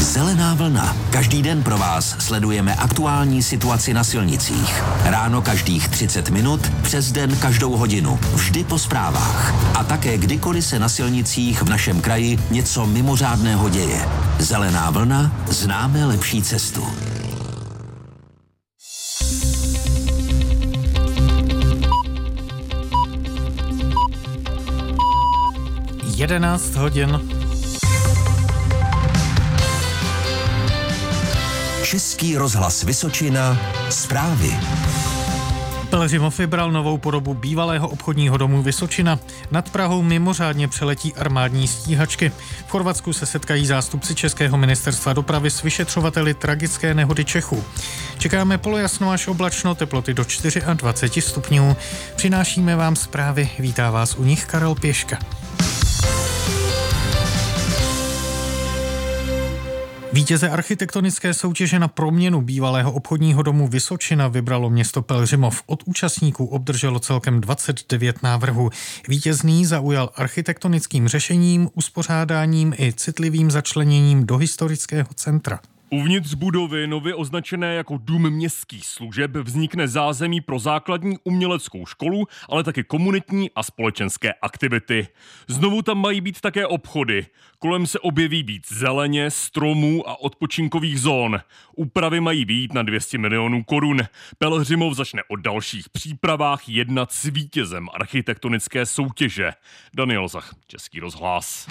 Zelená vlna. Každý den pro vás sledujeme aktuální situaci na silnicích. Ráno každých 30 minut, přes den každou hodinu. Vždy po zprávách. A také kdykoliv se na silnicích v našem kraji něco mimořádného děje. Zelená vlna. Známe lepší cestu. 11 hodin. Český rozhlas Vysočina. Zprávy. Pelhřimov vybral novou podobu bývalého obchodního domu Vysočina. Nad Prahou mimořádně přeletí armádní stíhačky. V Chorvatsku se setkají zástupci Českého ministerstva dopravy s vyšetřovateli tragické nehody Čechů. Čekáme polojasno až oblačno, teploty do 24 stupňů. Přinášíme vám zprávy, vítá vás u nich Karel Pěška. Vítěze architektonické soutěže na proměnu bývalého obchodního domu Vysočina vybralo město Pelhřimov. Od účastníků obdrželo celkem 29 návrhů. Vítězný zaujal architektonickým řešením, uspořádáním i citlivým začleněním do historického centra. Uvnitř budovy, nově označené jako Dům městských služeb, vznikne zázemí pro základní uměleckou školu, ale také komunitní a společenské aktivity. Znovu tam mají být také obchody. Kolem se objeví víc zeleně, stromů a odpočinkových zón. Úpravy mají být na 200 milionů korun. Pelhřimov začne o dalších přípravách jednat s vítězem architektonické soutěže. Daniel Zach, Český rozhlas.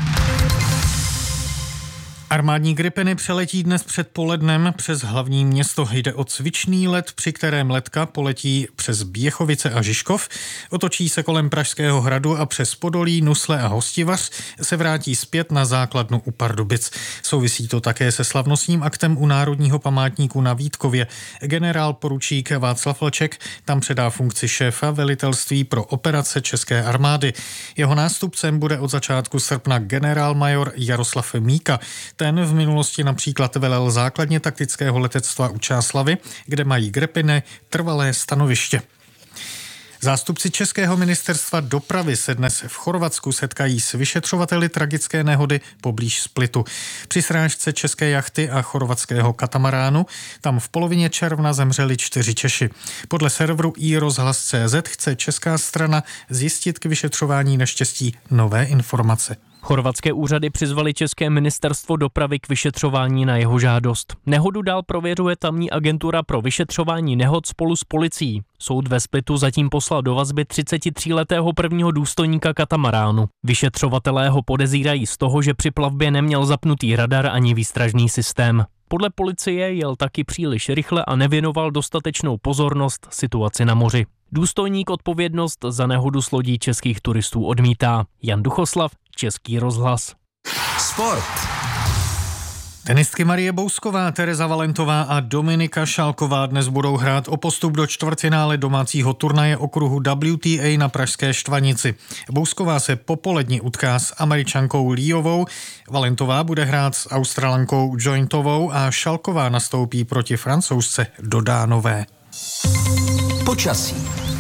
Armádní Gripeny přeletí dnes předpolednem přes hlavní město. Jde o cvičný let, při kterém letka poletí přes Běchovice a Žižkov, otočí se kolem Pražského hradu a přes Podolí, Nusle a Hostivař se vrátí zpět na základnu u Pardubic. Souvisí to také se slavnostním aktem u Národního památníku na Vítkově. Generál poručík Václav Vlček tam předá funkci šéfa velitelství pro operace České armády. Jeho nástupcem bude od začátku srpna generálmajor Jaroslav Míka. Ten v minulosti například velel základně taktického letectva u Čáslavi, kde mají Gripeny trvalé stanoviště. Zástupci Českého ministerstva dopravy se dnes v Chorvatsku setkají s vyšetřovateli tragické nehody poblíž Splitu. Při srážce české jachty a chorvatského katamaránu tam v polovině června zemřeli 4 Češi. Podle serveru iRozhlas.cz chce česká strana zjistit k vyšetřování neštěstí nové informace. Chorvatské úřady přizvali České ministerstvo dopravy k vyšetřování na jeho žádost. Nehodu dál prověřuje tamní agentura pro vyšetřování nehod spolu s policií. Soud ve Splitu zatím poslal do vazby 33letého prvního důstojníka katamaránu. Vyšetřovatelé ho podezírají z toho, že při plavbě neměl zapnutý radar ani výstražný systém. Podle policie jel taky příliš rychle a nevěnoval dostatečnou pozornost situaci na moři. Důstojník odpovědnost za nehodu s lodí českých turistů odmítá. Jan Duchoslav, Český rozhlas. Sport. Tenistky Marie Bousková, Tereza Valentová a Dominika Šálková dnes budou hrát o postup do čtvrtfinále domácího turnaje okruhu WTA na pražské Štvanici. Bousková se popoledni utká s Američankou Líovou, Valentová bude hrát s Australankou Jointovou a Šálková nastoupí proti Francouzce Dodánové. Počasí.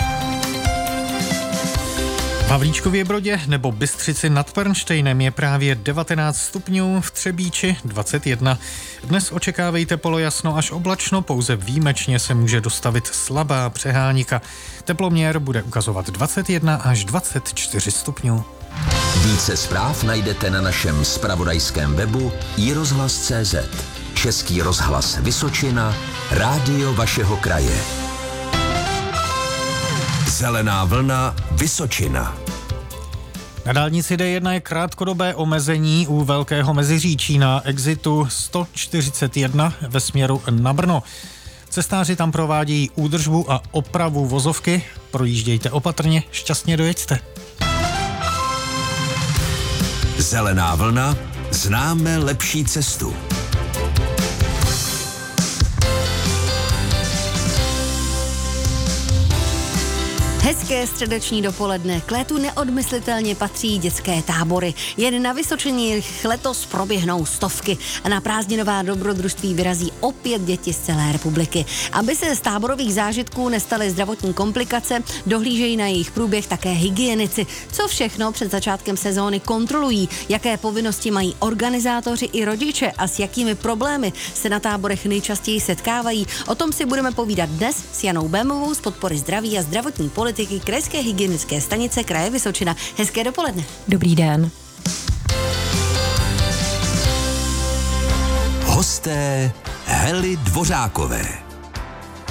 V Havlíčkově Brodě nebo Bystřici nad Pernštejnem je právě 19 stupňů, v Třebíči 21. Dnes očekávejte polojasno až oblačno, pouze výjimečně se může dostavit slabá přehánika. Teploměr bude ukazovat 21 až 24 stupňů. Více zpráv najdete na našem zpravodajském webu iRozhlas.cz. Český rozhlas Vysočina, rádio vašeho kraje. Zelená vlna Vysočina. Na dálnici D1 je krátkodobé omezení u Velkého Meziříčí na exitu 141 ve směru na Brno. Cestáři tam provádějí údržbu a opravu vozovky. Projíždějte opatrně, šťastně dojeďte. Zelená vlna. Známe lepší cestu. Hezké středeční dopoledne. K létu neodmyslitelně patří dětské tábory. Jen na Vysočině letos proběhnou stovky a na prázdninová dobrodružství vyrazí opět děti z celé republiky. Aby se z táborových zážitků nestaly zdravotní komplikace, dohlížejí na jejich průběh také hygienici. Co všechno před začátkem sezóny kontrolují, jaké povinnosti mají organizátoři i rodiče a s jakými problémy se na táborech nejčastěji setkávají. O tom si budeme povídat dnes s Janou Bémovou z podpory zdraví a zdravotní politiky Krajské hygienické stanice kraje Vysočina. Hezké dopoledne. Dobrý den. Hosté Hely Dvořákové.